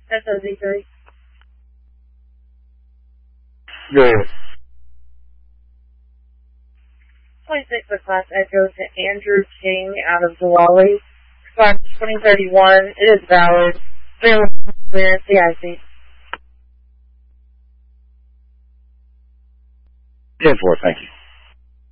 SOZ3. Go ahead. 26 for Class Echo to Andrew King out of Diwali. Expired 2031. It is valid. Clearance CIC. 10-4, thank you.